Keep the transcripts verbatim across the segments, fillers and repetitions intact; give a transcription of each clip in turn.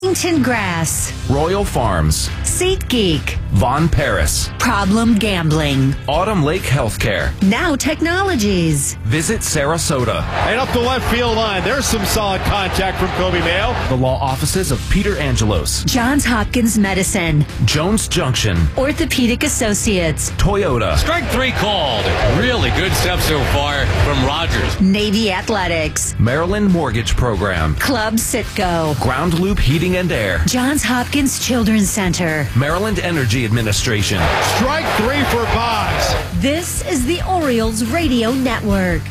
Washington Grass, Royal Farms, SeatGeek, Von Paris, Problem Gambling, Autumn Lake Healthcare, Now Technologies. Visit Sarasota. And up the left field line, there's some solid contact from Kobe Mayo. The law offices of Peter Angelos, Johns Hopkins Medicine, Jones Junction, Orthopedic Associates, Toyota. Strike three called. Really good stuff so far from Rogers. Navy Athletics, Maryland Mortgage Program, Club Citgo, Ground Loop Heating and Air, Johns Hopkins Children's Center, Maryland Energy Administration. Strike three for Boggs. This is the Orioles Radio Network.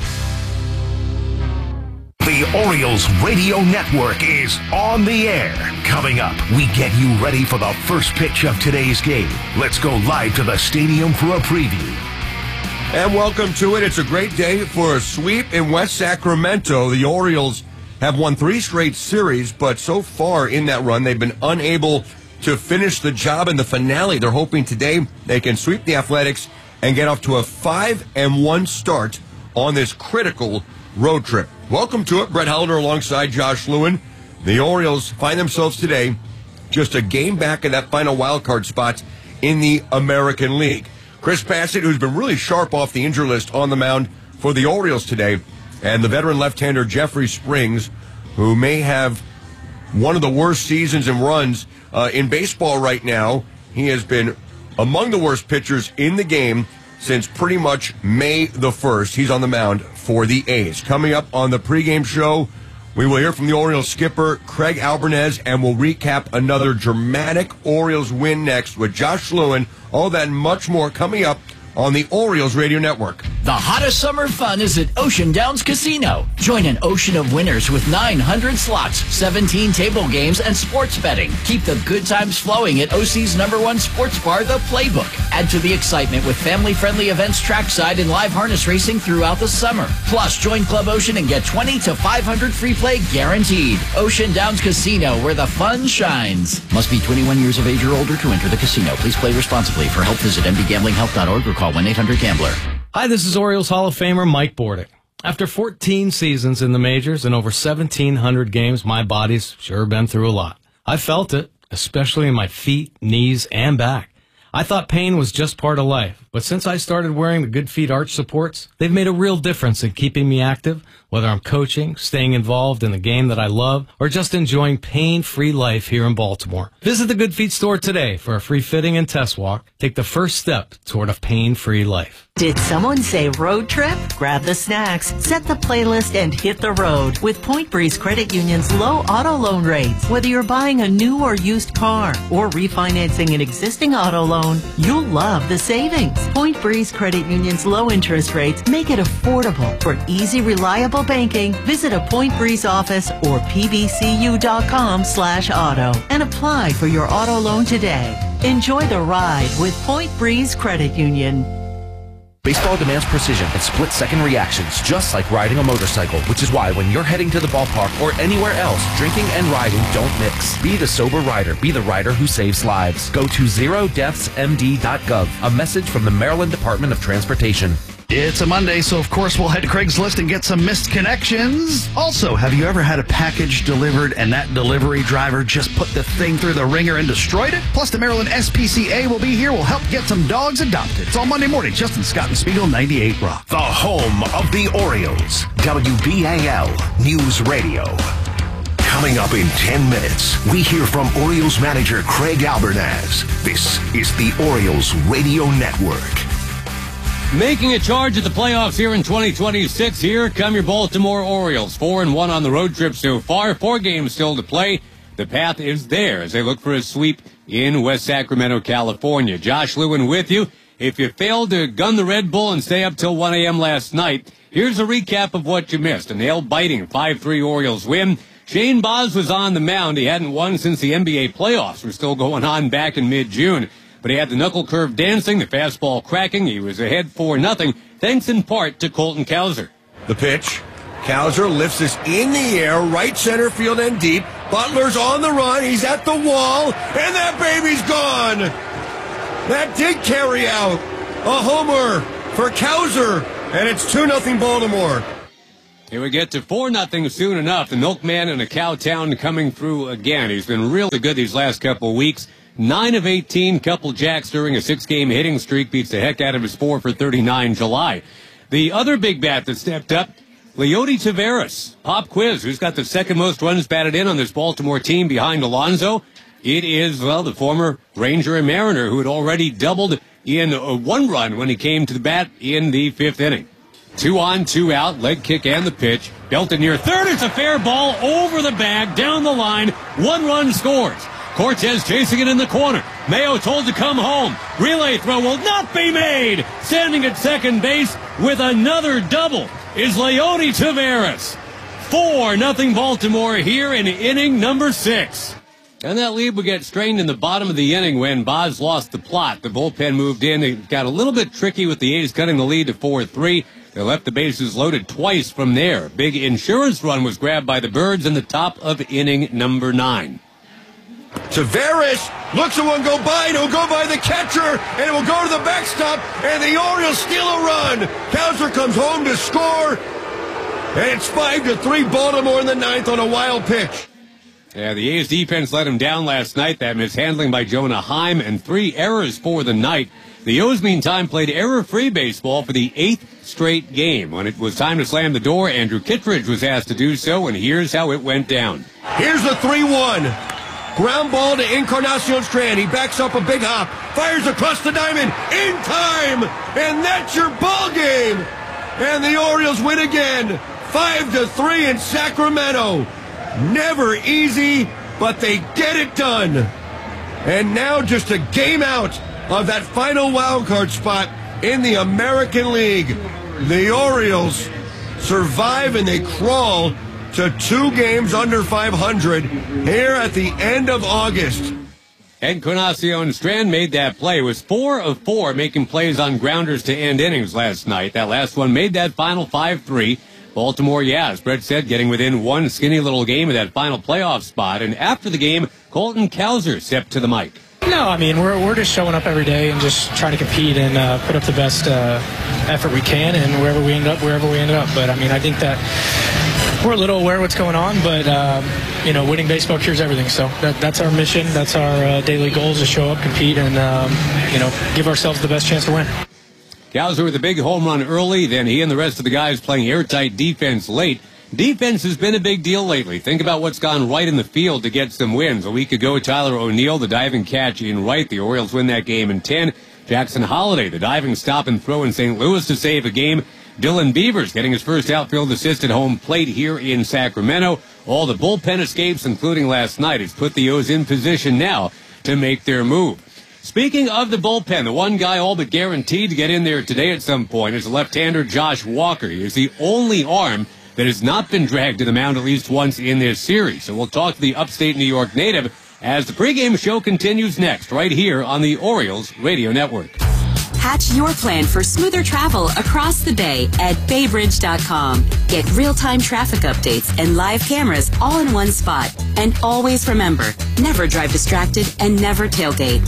The Orioles Radio Network is on the air. Coming up, we get you ready for the first pitch of today's game. Let's go live to the stadium for a preview. And welcome to it. It's a great day for a sweep in West Sacramento. The Orioles have won three straight series, but so far in that run, they've been unable to finish the job in the finale. They're hoping today they can sweep the Athletics and get off to a five and one start on this critical road trip. Welcome to it. Brett Helder alongside Josh Lewin. The Orioles find themselves today just a game back in that final wild card spot in the American League. Chris Bassett, who's been really sharp off the injury list on the mound for the Orioles today, and the veteran left-hander Jeffrey Springs, who may have one of the worst seasons and runs uh, in baseball right now. He has been among the worst pitchers in the game since pretty much May the first. He's on the mound for the A's. Coming up on the pregame show, we will hear from the Orioles skipper, Craig Albernez, and we'll recap another dramatic Orioles win next with Josh Lewin. All that and much more coming up on the Orioles Radio Network. The hottest summer fun is at Ocean Downs Casino. Join an ocean of winners with nine hundred slots, seventeen table games, and sports betting. Keep the good times flowing at O C's number one sports bar, The Playbook. Add to the excitement with family-friendly events trackside and live harness racing throughout the summer. Plus, join Club Ocean and get twenty to five hundred free play guaranteed. Ocean Downs Casino, where the fun shines. Must be twenty-one years of age or older to enter the casino. Please play responsibly. For help, visit m b gambling health dot org or call one eight hundred gambler. Hi, this is Orioles Hall of Famer Mike Bordick. After fourteen seasons in the majors and over seventeen hundred games, my body's sure been through a lot. I felt it, especially in my feet, knees, and back. I thought pain was just part of life, but since I started wearing the Good Feet arch supports, they've made a real difference in keeping me active, whether I'm coaching, staying involved in the game that I love, or just enjoying pain-free life here in Baltimore. Visit the Good Feet store today for a free fitting and test walk. Take the first step toward a pain-free life. Did someone say road trip? Grab the snacks, set the playlist, and hit the road with Point Breeze Credit Union's low auto loan rates. Whether you're buying a new or used car or refinancing an existing auto loan, you'll love the savings. Point Breeze Credit Union's low interest rates make it affordable. For easy, reliable banking, visit a Point Breeze office or p b c u dot com slash auto and apply for your auto loan today. Enjoy the ride with Point Breeze Credit Union. Baseball demands precision and split-second reactions, just like riding a motorcycle, which is why when you're heading to the ballpark or anywhere else, drinking and riding don't mix. Be the sober rider. Be the rider who saves lives. Go to zero deaths m d dot gov. A message from the Maryland Department of Transportation. It's a Monday, so of course we'll head to Craigslist and get some missed connections. Also, have you ever had a package delivered and that delivery driver just put the thing through the ringer and destroyed it? Plus, the Maryland S P C A will be here. We'll help get some dogs adopted. It's all Monday morning. Justin Scott and Spiegel, ninety-eight Rock. The home of the Orioles, W B A L News Radio. Coming up in ten minutes, we hear from Orioles manager Craig Albernez. This is the Orioles Radio Network. Making a charge at the playoffs here in twenty twenty-six. Here come your Baltimore Orioles. Four and one on the road trip so far. Four games still to play. The path is there as they look for a sweep in West Sacramento, California. Josh Lewin with you. If you failed to gun the Red Bull and stay up till one a.m. last night, here's a recap of what you missed. A nail-biting five three Orioles win. Shane Baz was on the mound. He hadn't won since the N B A playoffs were still going on back in mid-June. But he had the knuckle curve dancing, the fastball cracking. He was ahead four nothing, thanks in part to Colton Cowser. The pitch. Cowser lifts this in the air, right center field and deep. Butler's on the run. He's at the wall, and that baby's gone. That did carry out a homer for Cowser, and it's two nothing Baltimore. Here we get to four nothing soon enough. The Milkman and a Cowtown coming through again. He's been really good these last couple of weeks. nine of eighteen, couple jacks during a six-game hitting streak. Beats the heck out of his four for thirty-nine July. The other big bat that stepped up, Leody Taveras. Pop quiz, who's got the second most runs batted in on this Baltimore team behind Alonso? It is, well, the former Ranger and Mariner who had already doubled in a one run when he came to the bat in the fifth inning. Two on, two out, leg kick and the pitch. Belted near third. It's a fair ball over the bag, down the line. One run scores. Cortez chasing it in the corner. Mayo told to come home. Relay throw will not be made. Standing at second base with another double is Leody Taveras. Four nothing Baltimore here in inning number six. And that lead would get strained in the bottom of the inning when Boz lost the plot. The bullpen moved in. It got a little bit tricky with the A's cutting the lead to four three. They left the bases loaded twice from there. Big insurance run was grabbed by the Birds in the top of inning number nine. Taveras looks at one go by, and it'll go by the catcher, and it will go to the backstop, and the Orioles steal a run. Cowser comes home to score, and it's five to three Baltimore in the ninth on a wild pitch. Yeah, the A's defense let him down last night. That mishandling by Jonah Heim and three errors for the night. The O's, meantime, played error-free baseball for the eighth straight game. When it was time to slam the door, Andrew Kittredge was asked to do so, and here's how it went down. Here's the three one. Ground ball to Encarnacion Strand. He backs up a big hop, fires across the diamond in time, and that's your ball game. And the Orioles win again, five to three in Sacramento. Never easy, but they get it done. And now just a game out of that final wild card spot in the American League. The Orioles survive and they crawl to two games under five hundred here at the end of August. Encarnacion Strand made that play. It was four of four making plays on grounders to end innings last night. That last one made that final five three. Baltimore, yeah, as Brett said, getting within one skinny little game of that final playoff spot. And after the game, Colton Cowser stepped to the mic. No, I mean, we're we're just showing up every day and just trying to compete and uh, put up the best uh, effort we can, and wherever we end up, wherever we end up. But, I mean, I think that we're a little aware of what's going on, but, uh, you know, winning baseball cures everything. So that, that's our mission. That's our uh, daily goals, to show up, compete, and, um, you know, give ourselves the best chance to win. Cowser with a big home run early, then he and the rest of the guys playing airtight defense late. Defense has been a big deal lately. Think about what's gone right in the field to get some wins. A week ago, Tyler O'Neill, the diving catch in right. The Orioles win that game in ten. Jackson Holiday, the diving stop and throw in Saint Louis to save a game. Dylan Beavers getting his first outfield assist at home plate here in Sacramento. All the bullpen escapes, including last night, has put the O's in position now to make their move. Speaking of the bullpen, the one guy all but guaranteed to get in there today at some point is the left-hander Josh Walker. He is the only arm that has not been dragged to the mound at least once in this series. So we'll talk to the upstate New York native as the pregame show continues next, right here on the Orioles Radio Network. Hatch your plan for smoother travel across the bay at baybridge dot com. Get real-time traffic updates and live cameras all in one spot. And always remember, never drive distracted and never tailgate.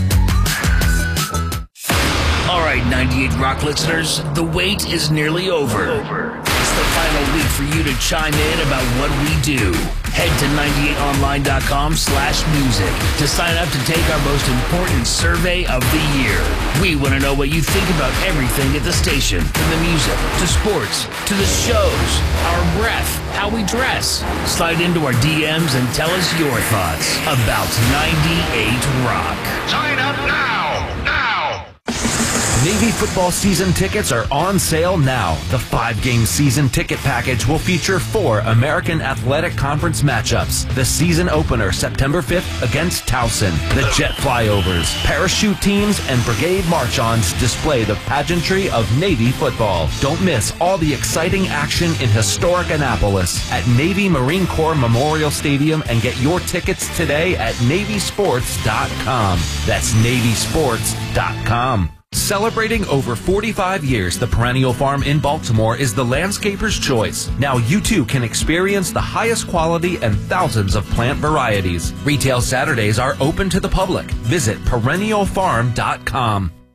All right, ninety-eight Rock listeners, the wait is nearly over. over. It's the final week for you to chime in about what we do. Head to ninety-eight online dot com slash music to sign up to take our most important survey of the year. We want to know what you think about everything at the station, from the music, to sports, to the shows, our breath, how we dress. Slide into our D Ms and tell us your thoughts about ninety-eight Rock. Sign up now! Now! Navy football season tickets are on sale now. The five-game season ticket package will feature four American Athletic Conference matchups. The season opener, September fifth, against Towson. The jet flyovers, parachute teams, and brigade march-ons display the pageantry of Navy football. Don't miss all the exciting action in historic Annapolis at Navy Marine Corps Memorial Stadium, and get your tickets today at navy sports dot com. That's navy sports dot com. Celebrating over forty-five years, the Perennial Farm in Baltimore is the landscaper's choice. Now you too can experience the highest quality and thousands of plant varieties. Retail Saturdays are open to the public. Visit perennial farm dot com.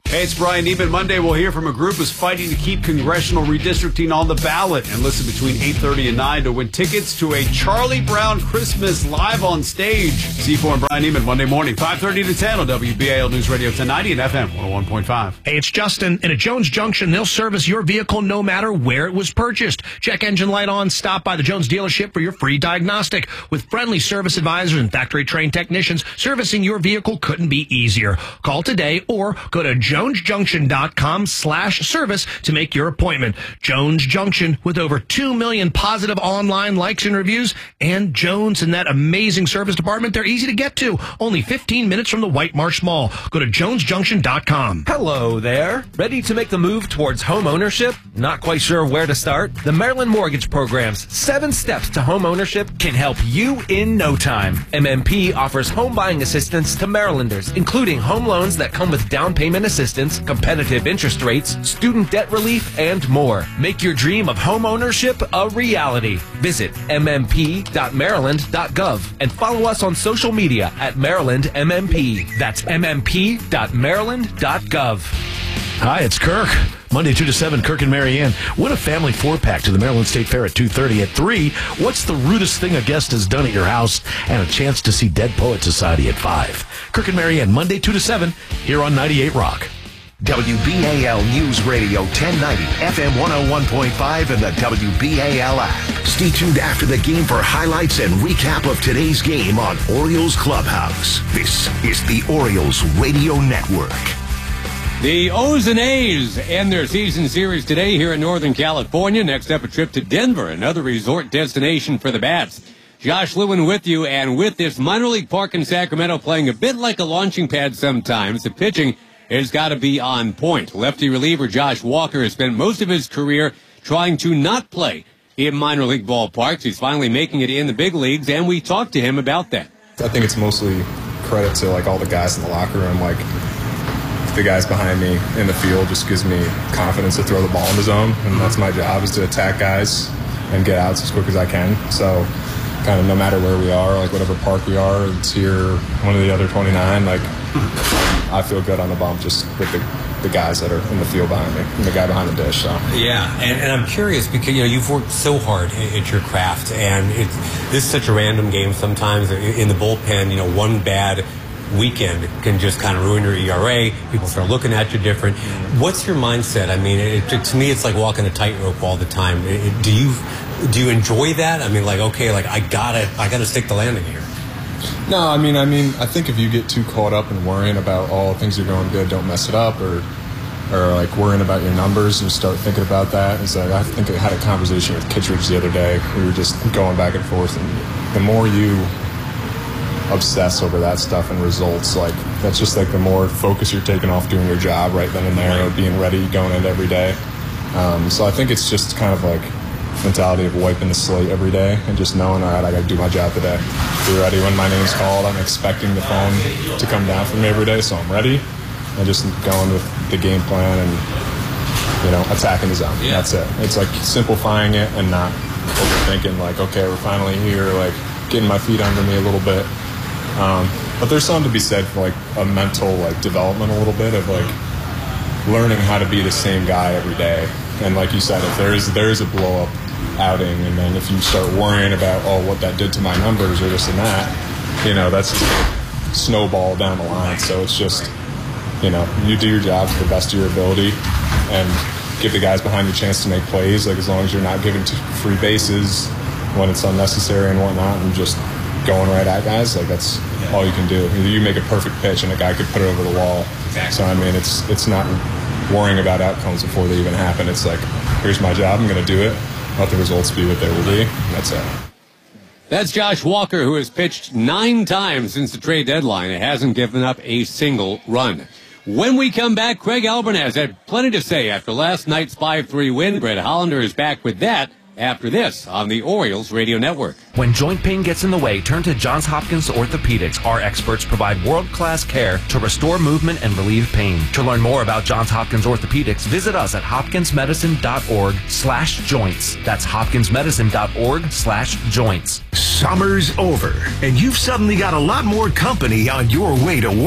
Hey, it's Brian Neiman. Monday, we'll hear from a group who's fighting to keep congressional redistricting on the ballot. And listen between eight thirty and nine to win tickets to a Charlie Brown Christmas live on stage. C four and Brian Neiman, Monday morning, five thirty to ten on W B A L News Radio ten ninety and F M one oh one point five. Hey, it's Justin. And at Jones Junction, they'll service your vehicle no matter where it was purchased. Check engine light on. Stop by the Jones dealership for your free diagnostic. With friendly service advisors and factory-trained technicians, servicing your vehicle couldn't be easier. Call today or go to jonesjunction.com slash service to make your appointment. Jones Junction, with over two million positive online likes and reviews, and Jones and that amazing service department, they're easy to get to. Only fifteen minutes from the White Marsh Mall. Go to jones junction dot com. Hello there. Ready to make the move towards home ownership? Not quite sure where to start? The Maryland Mortgage Program's seven steps to home ownership can help you in no time. M M P offers home buying assistance to Marylanders, including home loans that come with down payment assistance, competitive interest rates, student debt relief, and more. Make your dream of home ownership a reality. Visit m m p dot maryland dot gov and follow us on social media at Maryland M M P. That's m m p dot maryland dot gov. Hi, it's Kirk. Monday two to seven, Kirk and Marianne. Win a family four-pack to the Maryland State Fair at two thirty. At three, what's the rudest thing a guest has done at your house? And a chance to see Dead Poet Society at five. Kirk and Marianne, Monday two to seven, here on ninety-eight Rock. W B A L News Radio ten ninety, F M one oh one point five, and the W B A L app. Stay tuned after the game for highlights and recap of today's game on Orioles Clubhouse. This is the Orioles Radio Network. The O's and A's end their season series today here in Northern California. Next up, a trip to Denver, another resort destination for the Bats. Josh Lewin with you, and with this minor league park in Sacramento playing a bit like a launching pad sometimes, the pitching has got to be on point. Lefty reliever Josh Walker has spent most of his career trying to not play in minor league ballparks. He's finally making it in the big leagues, and we talked to him about that. I think it's mostly credit to like all the guys in the locker room, like the guys behind me in the field just gives me confidence to throw the ball in the zone, and that's my job, is to attack guys and get outs as quick as I can. So kind of no matter where we are, like whatever park we are, it's here, one of the other twenty-nine, like I feel good on the bump just with the, the guys that are in the field behind me and the guy behind the dish. So yeah, and, and I'm curious because you know you've worked so hard at, at your craft, and it's this is such a random game sometimes in the bullpen. You know, one bad weekend can just kind of ruin your E R A. People start looking at you different. What's your mindset? I mean, it, it, to me, it's like walking a tightrope all the time. It, it, do you do you enjoy that? I mean, like, okay, like I gotta I gotta stick the landing here. No, I mean, I mean, I think if you get too caught up in worrying about all oh, things are going good, don't mess it up, or or like worrying about your numbers and start thinking about that. It's like I think I had a conversation with Kittredge the other day. We were just going back and forth, and the more you obsess over that stuff and results, like that's just like the more focus you're taking off doing your job right then and there, or being ready going in every day. Um, so I think it's just kind of like mentality of wiping the slate every day and just knowing, all right, I got to do my job today. Be ready when my name's called. I'm expecting the phone to come down for me every day, so I'm ready. And just going with the game plan and, you know, attacking the zone. Yeah. That's it. It's like simplifying it and not overthinking, like, okay, we're finally here, like getting my feet under me a little bit. Um, but there's something to be said for like a mental like development a little bit of like learning how to be the same guy every day. And like you said, if there is there is a blow up outing, and then if you start worrying about oh what that did to my numbers or this and that, you know, that's just a snowball down the line. So it's just, you know, you do your job to the best of your ability and give the guys behind you a chance to make plays. Like as long as you're not giving free bases when it's unnecessary and whatnot, and just going right at guys, like that's all you can do. You make a perfect pitch and a guy could put it over the wall. Exactly. So I mean, it's it's not worrying about outcomes before they even happen. It's like, here's my job, I'm going to do it. Let the results be what they will be. That's it. That's Josh Walker, who has pitched nine times since the trade deadline and hasn't given up a single run. When we come back, Craig Albernaz had plenty to say after last night's five three win. Brett Hollander is back with that after this on the Orioles Radio Network. When joint pain gets in the way, turn to Johns Hopkins Orthopedics. Our experts provide world-class care to restore movement and relieve pain. To learn more about Johns Hopkins Orthopedics, visit us at hopkinsmedicine.org slash joints. That's hopkinsmedicine.org slash joints. Summer's over, and you've suddenly got a lot more company on your way to work.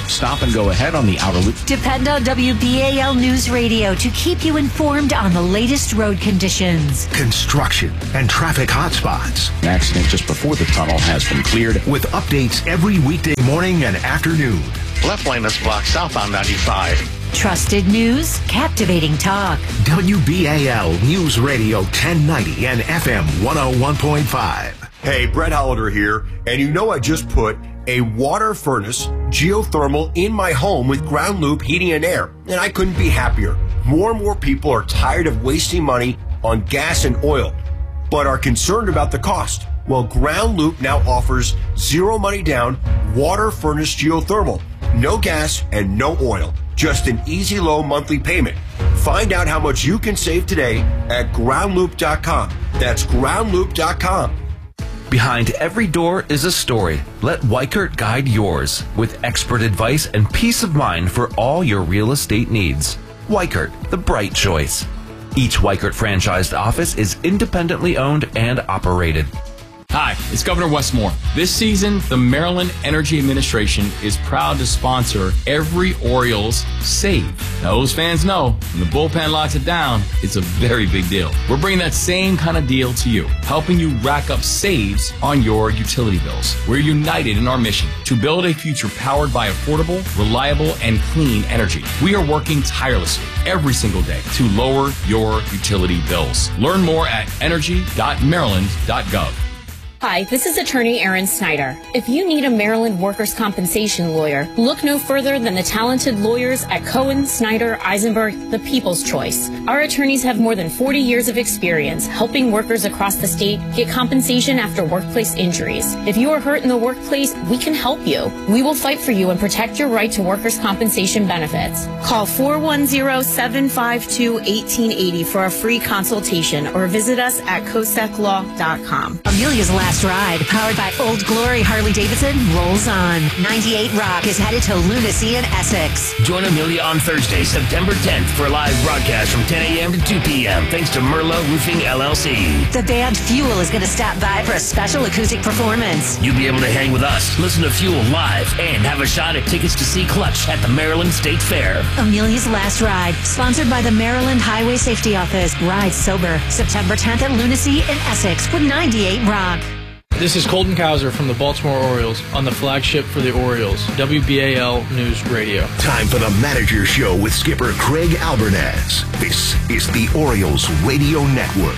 Stop and go ahead on the outer loop. Depend on W B A L News Radio to keep you informed on the latest road conditions. Construction and traffic hotspots. An accident just before the tunnel has been cleared with updates every weekday morning and afternoon. Left lane is blocked southbound ninety-five. Trusted news, captivating talk. W B A L News Radio ten ninety and F M one oh one point five. Hey, Brett Hollander here, and you know I just put a water furnace geothermal in my home with Ground Loop Heating and Air, and I couldn't be happier. More and more people are tired of wasting money on gas and oil, but are concerned about the cost. Well, Ground Loop now offers zero money down water furnace geothermal. No gas and no oil. Just an easy low monthly payment. Find out how much you can save today at ground loop dot com. That's ground loop dot com. Behind every door is a story. Let Weichert guide yours with expert advice and peace of mind for all your real estate needs. Weichert, the bright choice. Each Weichert franchised office is independently owned and operated. Hi, it's Governor Wes Moore. This season, the Maryland Energy Administration is proud to sponsor every Orioles save. Now, those fans know when the bullpen locks it down, it's a very big deal. We're bringing that same kind of deal to you, helping you rack up saves on your utility bills. We're united in our mission to build a future powered by affordable, reliable, and clean energy. We are working tirelessly every single day to lower your utility bills. Learn more at energy dot maryland dot gov. Hi, this is attorney Erin Snyder. If you need a Maryland workers' compensation lawyer, look no further than the talented lawyers at Cohen, Snyder, Eisenberg, the People's Choice. Our attorneys have more than forty years of experience helping workers across the state get compensation after workplace injuries. If you are hurt in the workplace, we can help you. We will fight for you and protect your right to workers' compensation benefits. Call four one zero, seven five two, one eight eight zero for a free consultation or visit us at cosec law dot com. Amelia's Last Ride, powered by Old Glory Harley-Davidson, rolls on. ninety-eight Rock is headed to Lunacy in Essex. Join Amelia on Thursday, September tenth for a live broadcast from ten a.m. to two p.m. thanks to Merlot Roofing, L L C. The band Fuel is going to stop by for a special acoustic performance. You'll be able to hang with us, listen to Fuel live, and have a shot at tickets to see Clutch at the Maryland State Fair. Amelia's Last Ride, sponsored by the Maryland Highway Safety Office. Ride sober. September tenth at Lunacy in Essex with ninety-eight Rock. This is Colton Cowser from the Baltimore Orioles on the flagship for the Orioles, W B A L News Radio. Time for the Manager Show with skipper Craig Albernaz. This is the Orioles Radio Network.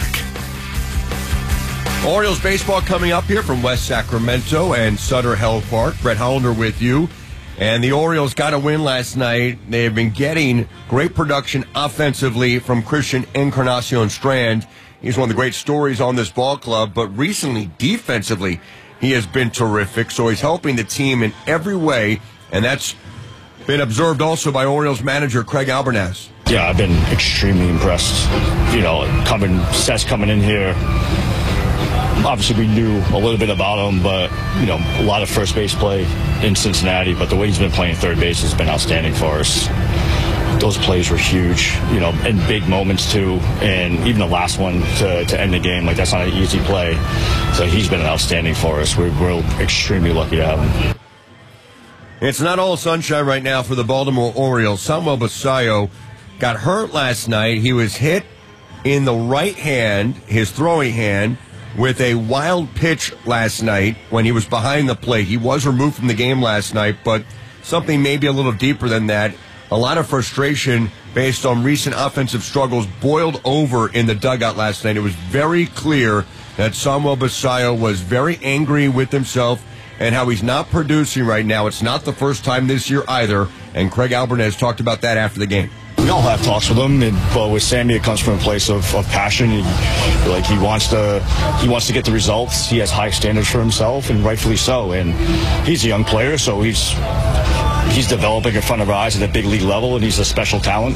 Orioles baseball coming up here from West Sacramento and Sutter Health Park. Brett Hollander with you. And the Orioles got a win last night. They have been getting great production offensively from Christian Encarnacion Strand. He's one of the great stories on this ball club, but recently, defensively, he has been terrific. So he's helping the team in every way, and that's been observed also by Orioles manager Craig Albernaz. Yeah, I've been extremely impressed. You know, coming, Seth's coming in here. Obviously, we knew a little bit about him, but, you know, a lot of first base play in Cincinnati, but the way he's been playing third base has been outstanding for us. Those plays were huge, you know, and big moments too. And even the last one to, to end the game, like that's not an easy play. So he's been outstanding for us. We're, we're extremely lucky to have him. It's not all sunshine right now for the Baltimore Orioles. Samuel Basallo got hurt last night. He was hit in the right hand, his throwing hand, with a wild pitch last night when he was behind the plate. He was removed from the game last night, but something maybe a little deeper than that. A lot of frustration based on recent offensive struggles boiled over in the dugout last night. It was very clear that Samuel Basallo was very angry with himself and how he's not producing right now. It's not the first time this year either, and Craig Albernaz talked about that after the game. We all have talks with him, and, but with Sammy, it comes from a place of, of passion. He, like he wants to, he wants to get the results. He has high standards for himself, and rightfully so. And he's a young player, so he's he's developing in front of our eyes at a big league level, and he's a special talent.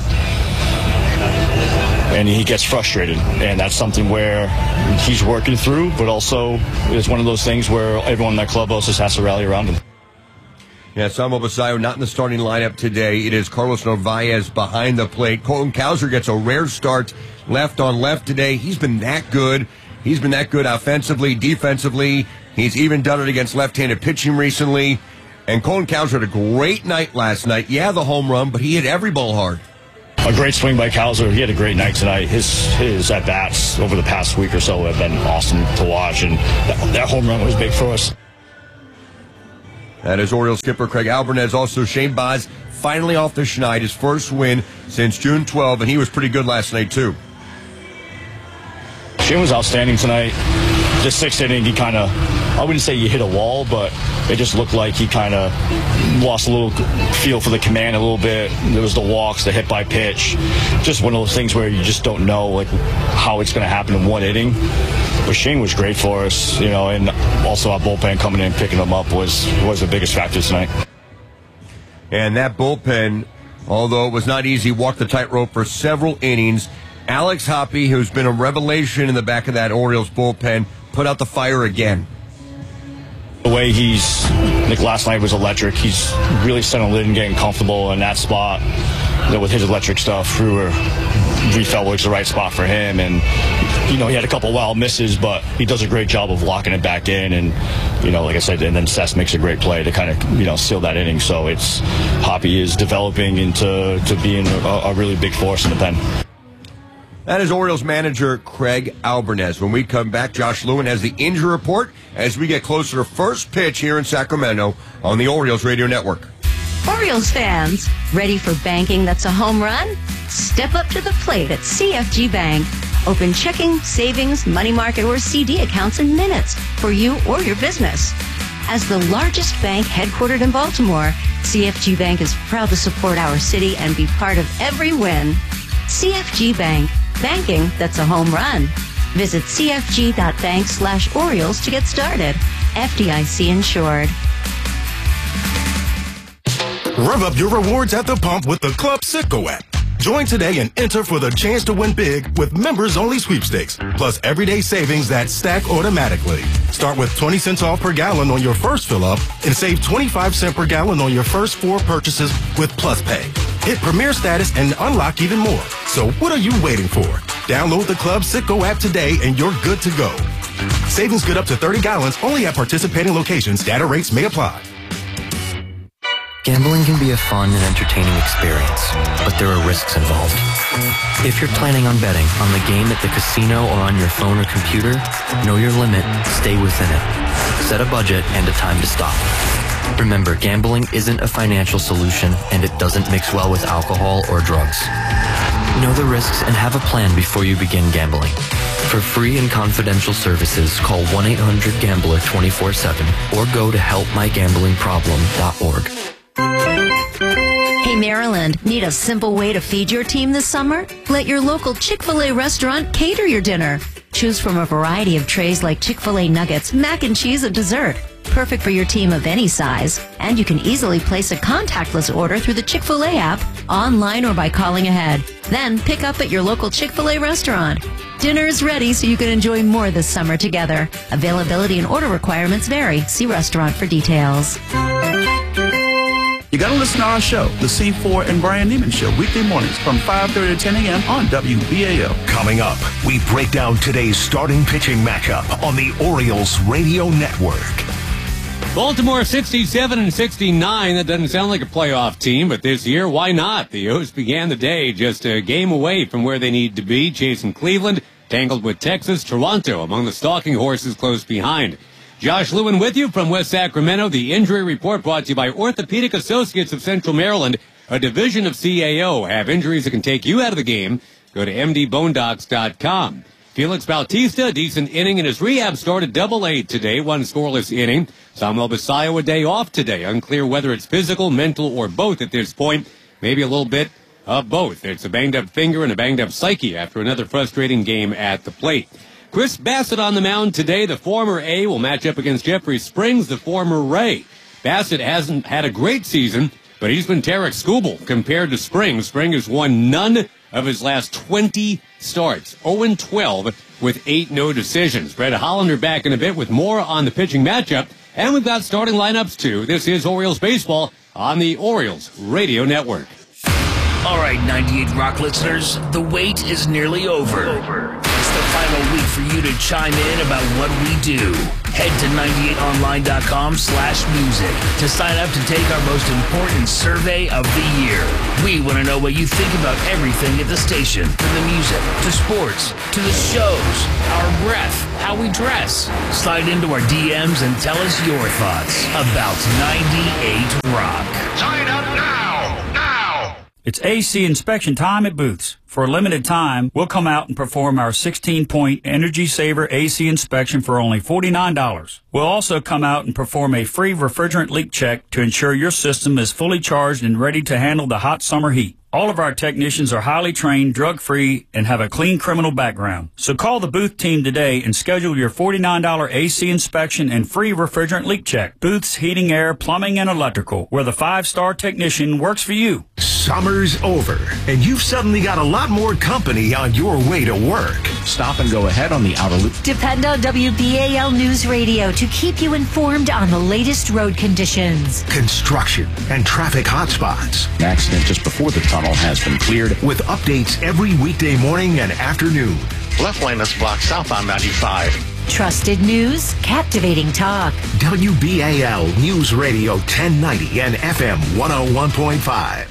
And he gets frustrated, and that's something where he's working through, but also it's one of those things where everyone in that clubhouse just has to rally around him. Yeah, Samuel Basallo not in the starting lineup today. It is Carlos Narvaez behind the plate. Colton Cowser gets a rare start left on left today. He's been that good. He's been that good offensively, defensively. He's even done it against left-handed pitching recently. And Colin Cowser had a great night last night. Yeah, the home run, but he hit every ball hard. A great swing by Cowser. He had a great night tonight. His his at-bats over the past week or so have been awesome to watch, and that, that home run was big for us. That is Orioles skipper Craig Albernez. Also, Shane Baz finally off the schneid, his first win since June twelfth, and he was pretty good last night, too. Shane was outstanding tonight. The sixth inning, he kind of, I wouldn't say he hit a wall, but it just looked like he kind of lost a little feel for the command a little bit. There was the walks, the hit by pitch. Just one of those things where you just don't know like how it's going to happen in one inning. But Shane was great for us, you know, and also our bullpen coming in and picking him up was, was the biggest factor tonight. And that bullpen, although it was not easy, walked the tightrope for several innings. Alex Hoppe, who's been a revelation in the back of that Orioles bullpen, put out the fire again. The way he's, like last night was electric. He's really settled in, getting comfortable in that spot. You know, with his electric stuff, we were, we felt it was the right spot for him. And, you know, he had a couple wild misses, but he does a great job of locking it back in. And, you know, like I said, and then Seth makes a great play to kind of, you know, seal that inning. So it's, Hoppe is developing into to being a, a really big force in the pen. That is Orioles manager Craig Albernez. When we come back, Josh Lewin has the injury report as we get closer to first pitch here in Sacramento on the Orioles Radio Network. Orioles fans, ready for banking that's a home run? Step up to the plate at C F G Bank. Open checking, savings, money market, or C D accounts in minutes for you or your business. As the largest bank headquartered in Baltimore, C F G Bank is proud to support our city and be part of every win. C F G Bank. Banking that's a home run. Visit cfg.bank slash Orioles to get started. F D I C insured. Rev up your rewards at the pump with the Club Citgo app. Join today and enter for the chance to win big with members-only sweepstakes, plus everyday savings that stack automatically. Start with twenty cents off per gallon on your first fill-up and save twenty-five cents per gallon on your first four purchases with Plus Pay. Hit Premier status and unlock even more. So what are you waiting for? Download the Club Citgo app today and you're good to go. Savings good up to thirty gallons only at participating locations. Data rates may apply. Gambling can be a fun and entertaining experience, but there are risks involved. If you're planning on betting on the game at the casino or on your phone or computer, know your limit, stay within it. Set a budget and a time to stop. Remember, gambling isn't a financial solution and it doesn't mix well with alcohol or drugs. Know the risks and have a plan before you begin gambling. For free and confidential services, call one eight hundred gambler twenty-four seven or go to help my gambling problem dot org. Hey, Maryland, need a simple way to feed your team this summer? Let your local Chick-fil-A restaurant cater your dinner. Choose from a variety of trays like Chick-fil-A nuggets, mac and cheese, and dessert. Perfect for your team of any size. And you can easily place a contactless order through the Chick-fil-A app, online or by calling ahead. Then pick up at your local Chick-fil-A restaurant. Dinner is ready so you can enjoy more this summer together. Availability and order requirements vary. See restaurant for details. You got to listen to our show, The C four and Brian Neiman Show, weekday mornings from five thirty to ten a.m. on W B A L. Coming up, we break down today's starting pitching matchup on the Orioles Radio Network. Baltimore sixty-seven and sixty-nine. That doesn't sound like a playoff team, but this year, why not? The O's began the day just a game away from where they need to be, chasing Cleveland, tangled with Texas, Toronto among the stalking horses close behind. Josh Lewin with you from West Sacramento. The injury report brought to you by Orthopedic Associates of Central Maryland, a division of C A O. Have injuries that can take you out of the game? Go to m d bone docs dot com. Felix Bautista, a decent inning in his rehab start at double A today, one scoreless inning. Samuel Basayo a day off today. Unclear whether it's physical, mental, or both at this point. Maybe a little bit of both. It's a banged-up finger and a banged-up psyche after another frustrating game at the plate. Chris Bassett on the mound today. The former A will match up against Jeffrey Springs, the former Ray. Bassett hasn't had a great season, but he's been Tarek Skubal compared to Springs. Springs has won none of his last twenty starts, oh and twelve with eight no decisions. Brett Hollander back in a bit with more on the pitching matchup, and we've got starting lineups too. This is Orioles Baseball on the Orioles Radio Network. All right, ninety-eight Rock listeners, the wait is nearly over. It's the final week for you to chime in about what we do. Head to ninety-eight online dot com slash music to sign up to take our most important survey of the year. We want to know what you think about everything at the station, from the music, to sports, to the shows, our breath, how we dress. Slide into our D Ms and tell us your thoughts about ninety-eight Rock. Sign up now! Now! It's A C inspection time at Booth's. For a limited time, we'll come out and perform our sixteen-point Energy Saver A C inspection for only forty-nine dollars. We'll also come out and perform a free refrigerant leak check to ensure your system is fully charged and ready to handle the hot summer heat. All of our technicians are highly trained, drug-free, and have a clean criminal background. So call the Booth team today and schedule your forty-nine dollars A C inspection and free refrigerant leak check. Booth's Heating, Air, Plumbing, and Electrical, where the five-star technician works for you. Summer's over, and you've suddenly got a lot more company on your way to work. Stop and go ahead on the outer loop. Depend on W B A L News Radio to keep you informed on the latest road conditions. Construction and traffic hotspots. An accident just before the tunnel has been cleared. With updates every weekday morning and afternoon. Left lane is blocked southbound ninety-five. Trusted news, captivating talk. W B A L News Radio ten ninety and F M one oh one point five.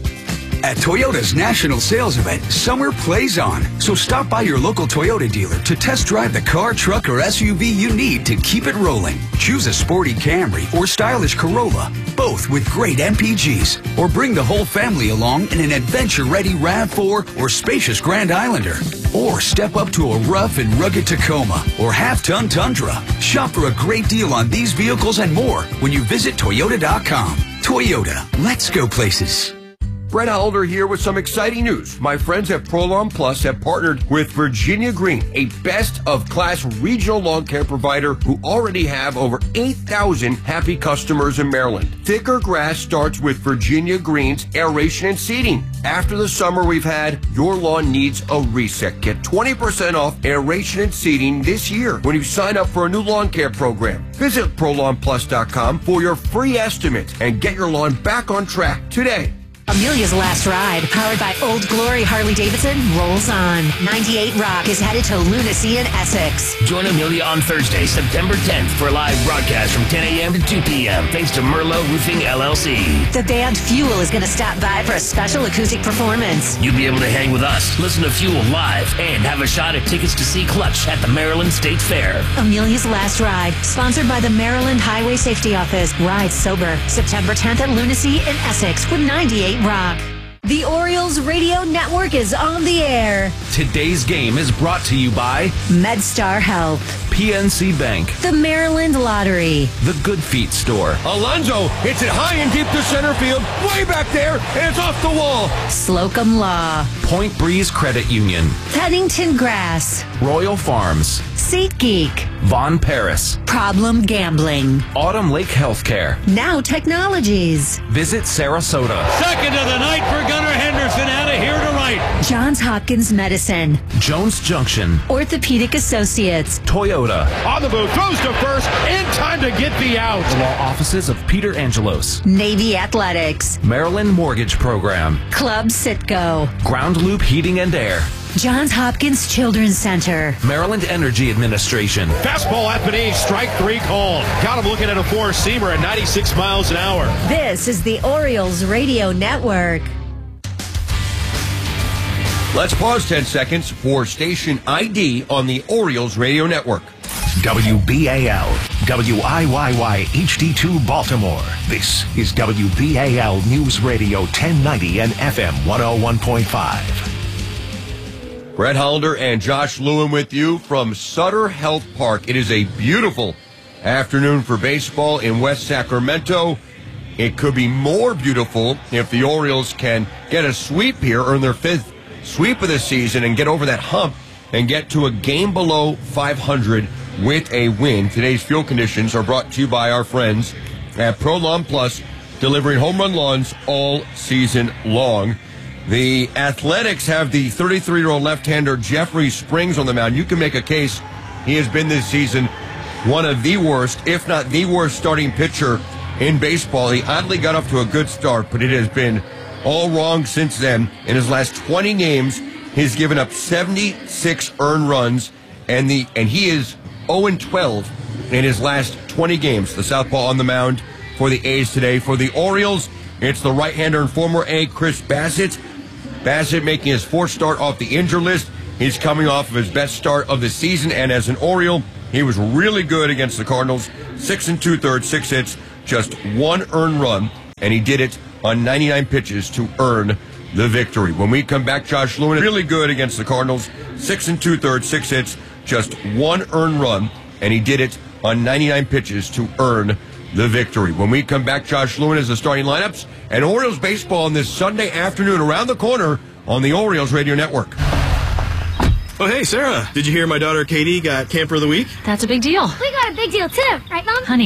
At Toyota's national sales event, summer plays on. So stop by your local Toyota dealer to test drive the car, truck, or S U V you need to keep it rolling. Choose a sporty Camry or stylish Corolla, both with great M P Gs. Or bring the whole family along in an adventure-ready RAV four or spacious Grand Islander. Or step up to a rough and rugged Tacoma or half-ton Tundra. Shop for a great deal on these vehicles and more when you visit Toyota dot com. Toyota, let's go places. Brett Holder here with some exciting news. My friends at ProLawn Plus have partnered with Virginia Green, a best-of-class regional lawn care provider who already have over eight thousand happy customers in Maryland. Thicker grass starts with Virginia Green's aeration and seeding. After the summer we've had, your lawn needs a reset. Get twenty percent off aeration and seeding this year when you sign up for a new lawn care program. Visit Pro Lawn Plus dot com for your free estimate and get your lawn back on track today. Amelia's Last Ride, powered by Old Glory Harley-Davidson, rolls on. ninety-eight Rock is headed to Lunacy in Essex. Join Amelia on Thursday, September tenth for a live broadcast from ten a.m. to two p.m. thanks to Merlot Roofing L L C. The band Fuel is going to stop by for a special acoustic performance. You'll be able to hang with us, listen to Fuel live, and have a shot at tickets to see Clutch at the Maryland State Fair. Amelia's Last Ride, sponsored by the Maryland Highway Safety Office. Ride sober. September tenth at Lunacy in Essex with ninety-eight Rock. The Orioles Radio Network is on the air. Today's game is brought to you by MedStar Health, P N C Bank, the Maryland Lottery, the Good Feet Store. Alonzo hits it high and deep to center field, way back there, and it's off the wall. Slocum Law, Point Breeze Credit Union, Pennington Grass, Royal Farms, SeatGeek, Von Paris, Problem Gambling, Autumn Lake Healthcare, Now Technologies. Visit Sarasota. Second of the night for Gunnar Henderson, out of here to right. Johns Hopkins Medicine, Jones Junction, Orthopedic Associates, Toyota. On the move, throws to first, in time to get the out. The law offices of Peter Angelos, Navy Athletics, Maryland Mortgage Program, Club Citgo, Ground Loop Heating and Air, Johns Hopkins Children's Center, Maryland Energy Administration. Fastball at Panay, strike three called. Got him looking at a four-seamer at ninety-six miles an hour. This is the Orioles Radio Network. Let's pause ten seconds for station I D on the Orioles Radio Network. W B A L, W I Y Y H D two Baltimore. This is W B A L News Radio ten ninety and F M one oh one point five. Brett Hollander and Josh Lewin with you from Sutter Health Park. It is a beautiful afternoon for baseball in West Sacramento. It could be more beautiful if the Orioles can get a sweep here, earn their fifth sweep of the season, and get over that hump and get to a game below five hundred with a win. Today's field conditions are brought to you by our friends at Pro Lawn Plus, delivering home run lawns all season long. The Athletics have the thirty-three-year-old left-hander Jeffrey Springs on the mound. You can make a case he has been this season one of the worst, if not the worst, starting pitcher in baseball. He oddly got off to a good start, but it has been all wrong since then. In his last twenty games, He's given up seventy-six earned runs, and the and he is oh and twelve in his last twenty games. The southpaw on the mound for the A's today. For the Orioles, it's the right-hander and former A, Chris Bassitt. Bassitt making his fourth start off the injured list. He's coming off of his best start of the season, and as an Oriole, he was really good against the Cardinals. Six and two-thirds, six hits, just one earned run, and he did it on ninety-nine pitches to earn the victory. When we come back, Josh Lewin, really good against the Cardinals. Six and two-thirds, six hits, just one earned run, and he did it on ninety-nine pitches to earn the victory. When we come back, Josh Lewin is the starting lineups, and Orioles baseball on this Sunday afternoon around the corner on the Orioles Radio Network. Oh, hey, Sarah, did you hear my daughter Katie got Camper of the Week? That's a big deal. We got a big deal, too. Right, Mom? Honey,